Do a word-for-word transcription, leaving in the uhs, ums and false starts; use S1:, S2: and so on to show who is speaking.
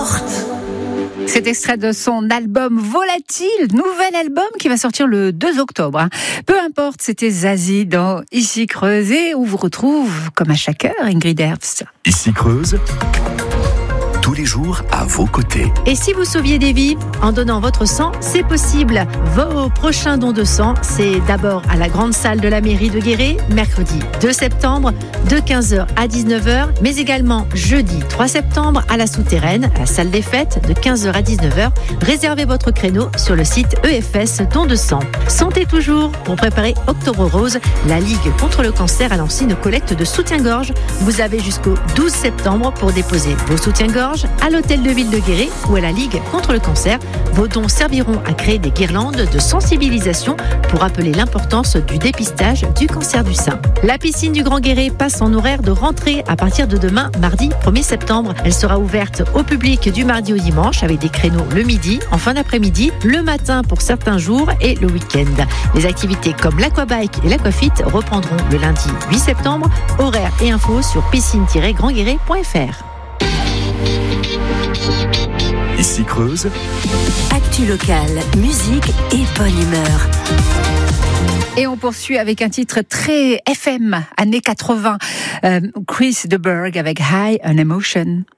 S1: importe.
S2: C'est extrait de son album Volatile, nouvel album qui va sortir le deux octobre. Peu importe, c'était Zazie dans Ici Creuse, où vous retrouve, comme à chaque heure, Ingrid Herbst.
S3: Ici Creuse, tous les jours à vos côtés.
S4: Et si vous sauviez des vies en donnant votre sang, c'est possible. Vos prochains dons de sang, c'est d'abord à la grande salle de la mairie de Guéret, mercredi deux septembre, de quinze heures à dix-neuf heures, mais également jeudi trois septembre à la souterraine, à la salle des fêtes, de quinze heures à dix-neuf heures. Réservez votre créneau sur le site E F S Don de sang. Santé toujours, pour préparer Octobre Rose, la Ligue contre le cancer a lancé une collecte de soutien-gorge. Vous avez jusqu'au douze septembre pour déposer vos soutiens-gorge à l'hôtel de ville de Guéret ou à la Ligue contre le cancer. Vos dons serviront à créer des guirlandes de sensibilisation pour rappeler l'importance du dépistage du cancer du sein. La piscine du Grand Guéret passe en horaire de rentrée à partir de demain, mardi premier septembre. Elle sera ouverte au public du mardi au dimanche avec des créneaux le midi, en fin d'après-midi, le matin pour certains jours et le week-end. Les activités comme l'aquabike et l'aquafit reprendront le lundi huit septembre. Horaires et infos sur piscine tiret grand guéret point f r.
S3: Ici Creuse,
S1: Actu locale, musique et bonne humeur.
S2: Et on poursuit avec un titre très F M, années quatre-vingts. Euh, Chris de Burgh avec High on Emotion.